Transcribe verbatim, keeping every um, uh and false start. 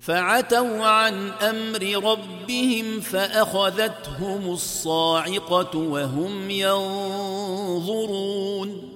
فعتوا عن أمر ربهم فأخذتهم الصاعقة وهم ينظرون